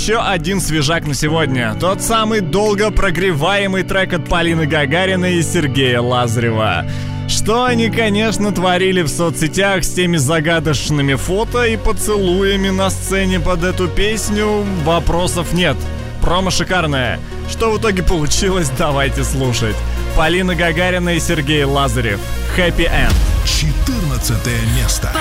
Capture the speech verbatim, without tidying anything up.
еще один свежак на сегодня. Тот самый долго прогреваемый трек от Полины Гагариной и Сергея Лазарева. Что они, конечно, творили в соцсетях с теми загадочными фото и поцелуями на сцене под эту песню, вопросов нет. Промо шикарное. Что в итоге получилось, давайте слушать. Полина Гагарина и Сергей Лазарев. Happy End. четырнадцатое место.